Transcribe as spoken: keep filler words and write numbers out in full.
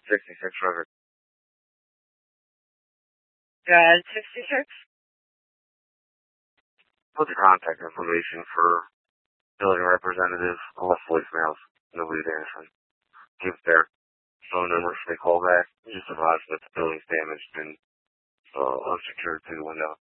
sixty-six Frederick. Got sixty-six? Put the contact information for building representative. I left voicemails. Nobody's answering. Give their phone number if they call back. Just advise that the building's damaged and uh, unsecured through the window.